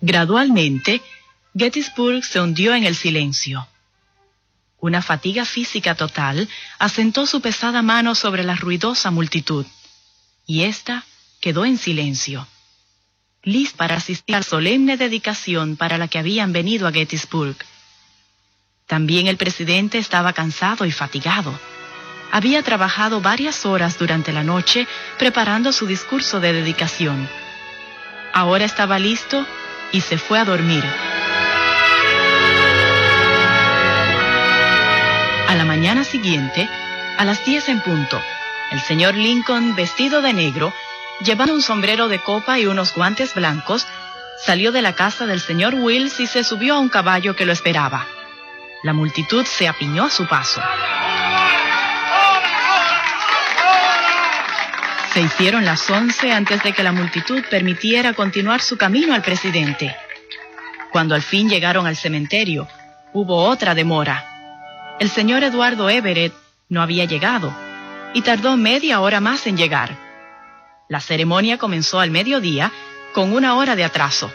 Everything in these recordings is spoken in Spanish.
Gradualmente, Gettysburg se hundió en el silencio. Una fatiga física total asentó su pesada mano sobre la ruidosa multitud, y ésta quedó en silencio, lista para asistir a la solemne dedicación para la que habían venido a Gettysburg. También el presidente estaba cansado y fatigado. Había trabajado varias horas durante la noche preparando su discurso de dedicación. Ahora estaba listo y se fue a dormir. A la mañana siguiente, a las 10 en punto, el señor Lincoln, vestido de negro, llevando un sombrero de copa y unos guantes blancos, salió de la casa del señor Wills y se subió a un caballo que lo esperaba. La multitud se apiñó a su paso. Se hicieron las 11 antes de que la multitud permitiera continuar su camino al presidente. Cuando al fin llegaron al cementerio, hubo otra demora. El señor Eduardo Everett no había llegado y tardó media hora más en llegar. La ceremonia comenzó al mediodía con 1 hora de atraso.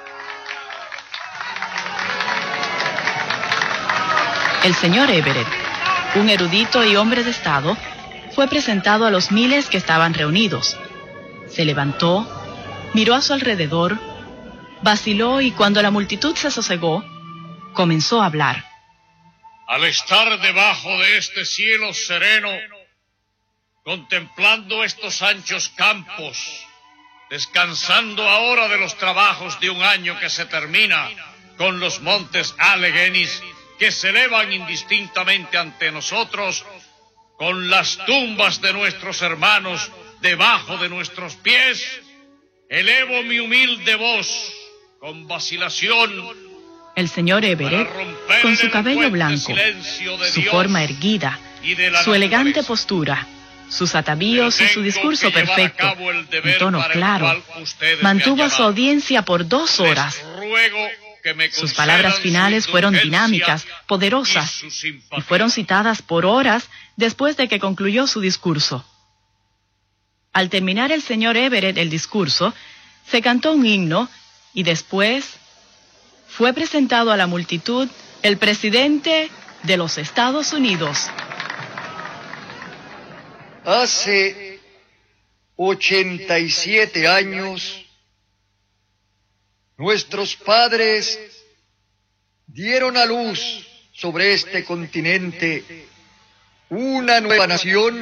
El señor Everett, un erudito y hombre de Estado, fue presentado a los miles que estaban reunidos. Se levantó, miró a su alrededor, vaciló y cuando la multitud se sosegó, comenzó a hablar. Al estar debajo de este cielo sereno, contemplando estos anchos campos, descansando ahora de los trabajos de un año que se termina con los montes Alleghenies que se elevan indistintamente ante nosotros, con las tumbas de nuestros hermanos debajo de nuestros pies, elevo mi humilde voz con vacilación. El señor Everett, con su cabello blanco, su forma erguida, su elegante postura, sus atavíos y su discurso perfecto, en tono claro, mantuvo a su audiencia por 2 horas. Sus palabras finales fueron dinámicas, poderosas, y fueron citadas por horas después de que concluyó su discurso. Al terminar el señor Everett el discurso, se cantó un himno y después fue presentado a la multitud el presidente de los Estados Unidos. Hace 87 años, nuestros padres dieron a luz sobre este continente una nueva nación